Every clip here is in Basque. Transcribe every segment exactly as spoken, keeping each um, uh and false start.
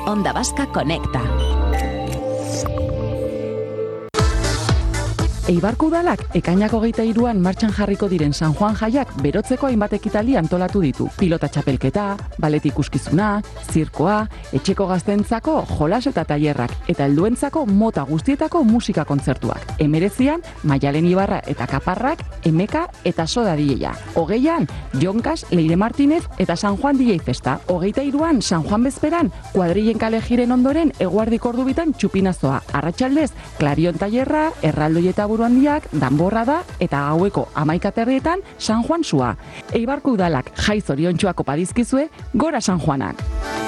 Onda Vasca Conecta. Eibarko udalak ekainak hogeita hiruan martxan jarriko diren San Juan jaiak berotzeko hainbat ekitaldi antolatu ditu. Pilota txapelketa, balet ikuskizuna, zirkoa, etxeko gaztentzako jolas eta tailerrak eta helduentzako mota guztietako musika kontzertuak. Hemeretzian, Maialen Ibarra eta Kaparrak, Emeka eta Soda D J-a. Hogeian, Jonkas, Leire Martinez eta San Juan D J Festa. Hogeita hiruan, San Juan bezperan, kuadrillen kale jiren ondoren eguerdik ordu bitan txupinazoa. Arratsaldez, Klarion tailerra, erraldoi eta handiak, danborra da eta gaueko hamaikaterrietan San Juan sua. Eibarko udalak jai zoriontsuak opa dizkizue, gora San Juanak!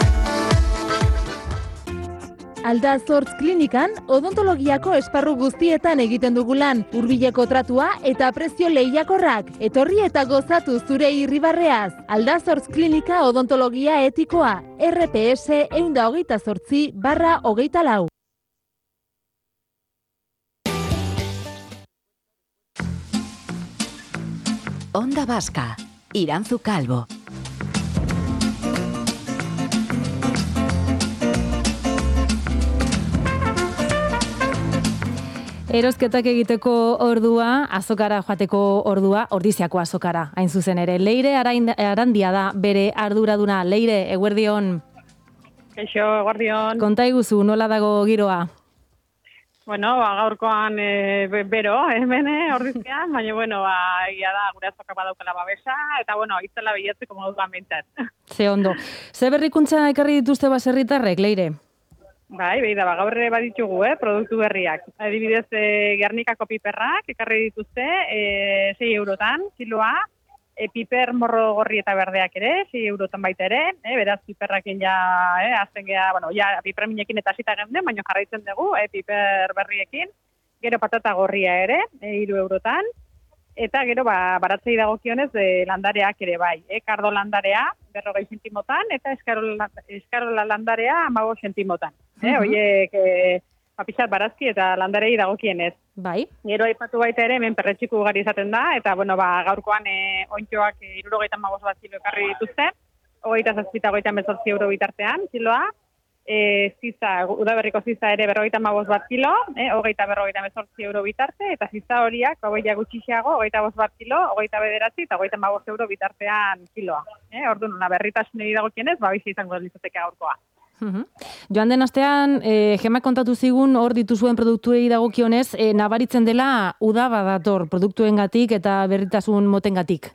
Aldazortz klinikan odontologiako esparru guztietan egiten dugu lan, hurbileko tratua eta prezio lehiakorrak. Etorri eta gozatu zure irribarreaz. Aldazortz klinika odontologia etikoa, R P S ehun eta hogeita zortzi barra hogeita lau. Onda Vasca, Iranzu Calvo. Erosketak egiteko ordua, azokara joateko ordua, ordiziako azokara, hain zuzen ere. Leire Arandia da bere arduraduna. Leire, eguerdion. Kaixo, eguerdion. Konta iguzu, nola dago giroa? Bueno, ba, gaurkoan e, bero, hemen ordizkean, baina, bueno, ba, egia da, gure azoka badaukala babesa, eta, bueno, itzela bilatzeko moduan bintzat. Ze ondo. Ze berrikuntza ekarri dituzte baserritarrek, Leire? Bai, behi da, ba, gaur ere baditugu, eh, produktu berriak. Adibidez, e, Gernikako piperrak ekarri dituzte, e, sei eurotan, kiloa, e, piper morro gorri eta berdeak ere, sei eurotan baita ere, e, beraz piperrakin ja, e, azten geha, bueno, ja, piper minekin eta zita genden, baina jarraitzen dugu, e, piper berriekin, gero patata gorria ere, e, iru eurotan, eta gero, ba, baratzei dagokionez, e, landareak ere bai, e, kardo landarea, berrogei sentimotan, eta eskarola, eskarola landarea, amago sentimotan. E, Uh-huh. Oiek, e, papizat barazki eta landarei dagokienez. Bai. Gero aipatu baita ere, hemen perretxiku ugari izaten da, eta bueno, ba, gaurkoan e, ointxoak e, irurogeita magoz bat kilo ekarri dituzte, hogeita zazpita, hogeita mezortzi euro bitartean, kiloa, e, ziza, udaberriko ziza ere berrogeita magoz bat kilo, e, hogeita berrogeita mezortzi euro bitarte, eta ziza horiak, hogeita gutxixiago, hogeita bost bat kilo, hogeita bederatzi, eta hogeita magoz euro bitartean kiloa. E, Orduan, berritasunei dagokienez, ba, bizi izango litzateke gaurkoa. Uhum. Joan den astean, e, Gemak kontatu zigun hor dituzuen produktuei dagokionez, e, nabaritzen dela uda badator produktuengatik eta berritasun motengatik.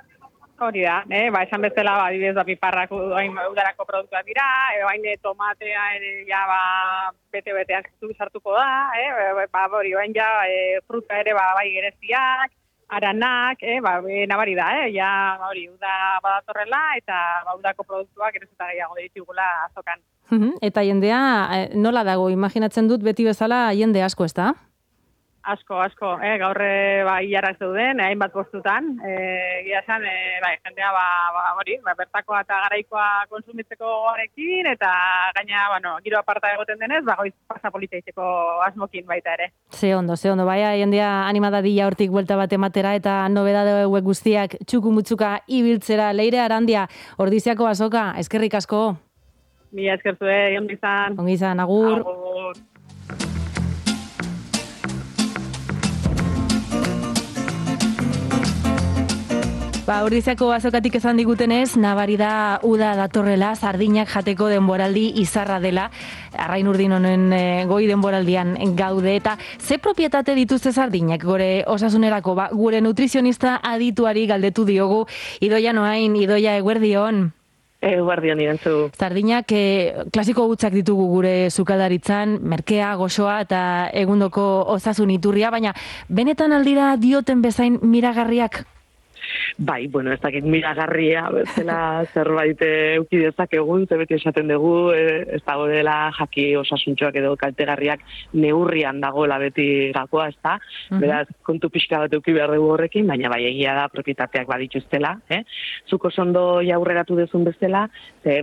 Hori da, eh? Ba, esan bezala, ba, adibidez, ba, piparrak udarako produktuak dira, e, bain tomatea ere, ja, ba, bete-betean sartuko da, eh? Ba, hori, bain ja, e, fruta ere, ba, bai gereziak, aranak, eh, ba, e, nabari da, eh, ja, hori, uda badatorrela, eta ba, udako produktuak ere eta gehiago ditugula azokan. Uhum. Eta jendea, nola dago, imaginatzen dut beti bezala jende asko, ez da? Asko, asko, eh, gaurre, ba, hilarrak zeuden, eh, hainbat postutan, eh, gira esan, eh, bai, jendea, ba, ba, hori, ba, bertakoa eta garaikoa konsumitzeko gorekin, eta gaina, bueno, giro aparta egoten denez, ba, goiz pasapolita izeko asmokin baita ere. Ze ondo, ze ondo, baina jendea animadadila hortik buelta bat ematera, eta nobedade hauek guztiak txuku mutzuka ibiltzera. Leire Arandia, Ordiziako azoka, eskerrik asko. Mila eskertzue, ongi izan. Ongi izan, agur. Agur. Ba, Ordiziako azokatik esan digutenez, nabari da uda datorrela, sardinak jateko denboraldi izarra dela, Arrain Urdin honen e, goi denboraldian gaude, eta ze propietate dituzte sardinak gore osasunerako, ba, gure nutrizionista adituari galdetu diogu, Idoia Noain, Idoia eguerdion. Eguerdion irentzu. Sardinak e, klasiko gutzak ditugu gure sukaldaritzan, merkea, goxoa eta egundoko osasun iturria, baina benetan aldira dioten bezain miragarriak? Bai, bueno, ez dakit miragarria, bezala zerbait euki dezakegun, ze beti esaten dugu, ez dago dela jaki osasuntxoak edo kaltegarriak neurrian dagoela beti gakoa, ez da? Beraz, kontu pixka bat euki behar dugu horrekin, baina bai egia da propietateak badituztela, eh? Zuko sondo jaurreratu dezun bezala, ze